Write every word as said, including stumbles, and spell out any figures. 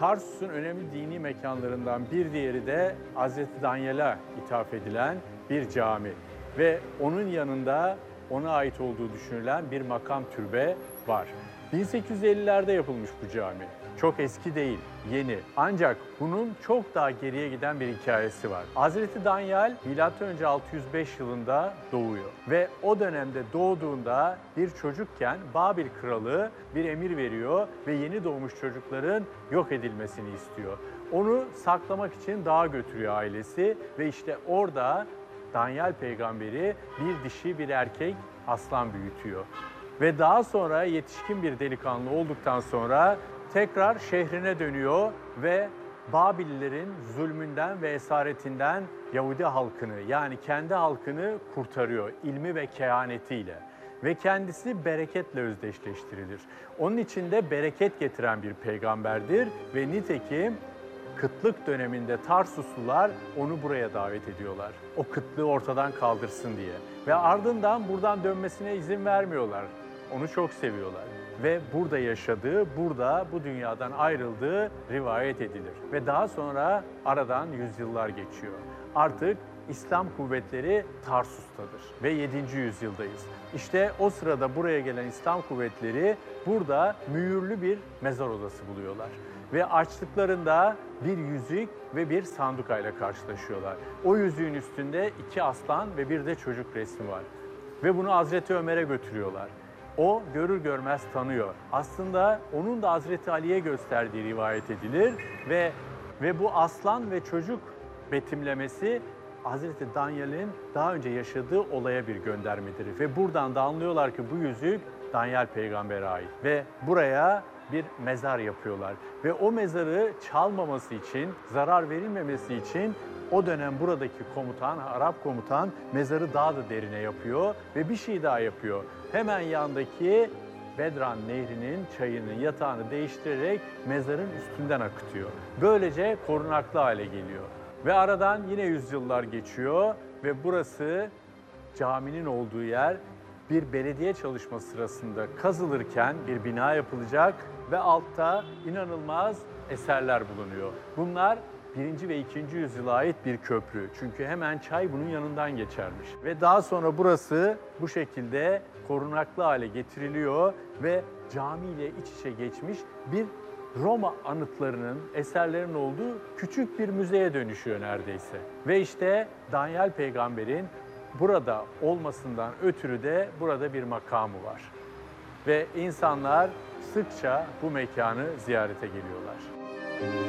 Tarsus'un önemli dini mekanlarından bir diğeri de Hazreti Danyal'a ithaf edilen bir cami. Ve onun yanında ona ait olduğu düşünülen bir makam türbe var. bin sekiz yüz ellilerde yapılmış bu cami. Çok eski değil, yeni. Ancak bunun çok daha geriye giden bir hikayesi var. Hazreti Danyal milattan önce altı yüz beş yılında doğuyor ve o dönemde doğduğunda bir çocukken Babil kralı bir emir veriyor ve yeni doğmuş çocukların yok edilmesini istiyor. Onu saklamak için dağa götürüyor ailesi ve işte orada Danyal peygamberi bir dişi bir erkek aslan büyütüyor. Ve daha sonra yetişkin bir delikanlı olduktan sonra tekrar şehrine dönüyor ve Babililerin zulmünden ve esaretinden Yahudi halkını yani kendi halkını kurtarıyor ilmi ve kehanetiyle. Ve kendisi bereketle özdeşleştirilir. Onun için de bereket getiren bir peygamberdir ve nitekim kıtlık döneminde Tarsuslular onu buraya davet ediyorlar. O kıtlığı ortadan kaldırsın diye. Ve ardından buradan dönmesine izin vermiyorlar. Onu çok seviyorlar. Ve burada yaşadığı, burada bu dünyadan ayrıldığı rivayet edilir. Ve daha sonra aradan yüzyıllar geçiyor. Artık İslam kuvvetleri Tarsus'tadır ve yedinci yüzyıldayız. İşte o sırada buraya gelen İslam kuvvetleri burada mühürlü bir mezar odası buluyorlar. Ve açtıklarında bir yüzük ve bir sandukayla karşılaşıyorlar. O yüzüğün üstünde iki aslan ve bir de çocuk resmi var. Ve bunu Hazreti Ömer'e götürüyorlar. O görür görmez tanıyor. Aslında onun da Hazreti Ali'ye gösterdiği rivayet edilir ve ve bu aslan ve çocuk betimlemesi Hazreti Danyal'in daha önce yaşadığı olaya bir göndermedir. Ve buradan da anlıyorlar ki bu yüzük Danyal peygambere ait. Ve buraya bir mezar yapıyorlar. Ve o mezarı çalmaması için, zarar verilmemesi için o dönem buradaki komutan, Arap komutan mezarı daha da derine yapıyor ve bir şey daha yapıyor. Hemen yandaki Bedran Nehri'nin çayının yatağını değiştirerek mezarın üstünden akıtıyor. Böylece korunaklı hale geliyor. Ve aradan yine yüzyıllar geçiyor ve burası caminin olduğu yer bir belediye çalışması sırasında kazılırken bir bina yapılacak ve altta inanılmaz eserler bulunuyor. Bunlar birinci ve ikinci yüzyıla ait bir köprü. Çünkü hemen çay bunun yanından geçermiş. Ve daha sonra burası bu şekilde korunaklı hale getiriliyor ve camiyle iç içe geçmiş bir Roma anıtlarının, eserlerinin olduğu küçük bir müzeye dönüşüyor neredeyse. Ve işte Danyal peygamberin burada olmasından ötürü de burada bir makamı var. Ve insanlar sıkça bu mekanı ziyarete geliyorlar.